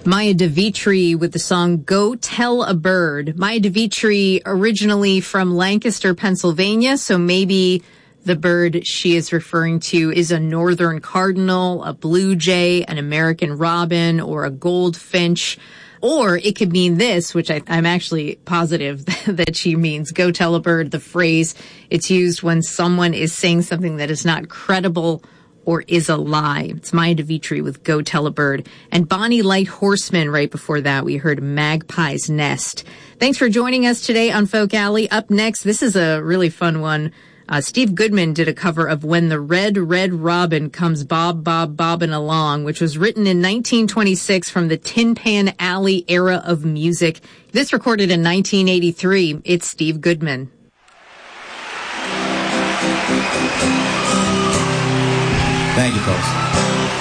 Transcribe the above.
Maya DeVitri with the song Go Tell a Bird. Maya DeVitri originally from Lancaster, Pennsylvania, so maybe the bird she is referring to is a northern cardinal, a blue jay, an American robin, or a goldfinch. Or it could mean this, which I'm actually positive that she means. Go tell a bird, the phrase. It's used when someone is saying something that is not credible or is a lie. It's Maya DeVitri with Go Tell a Bird. And Bonnie Light Horseman right before that. We heard Magpie's Nest. Thanks for joining us today on Folk Alley. Up next, this is a really fun one. Steve Goodman did a cover of When the Red, Red Robin Comes Bob, Bob, Bobbin' Along, which was written in 1926 from the Tin Pan Alley era of music. This recorded in 1983. It's Steve Goodman. Thank you, folks.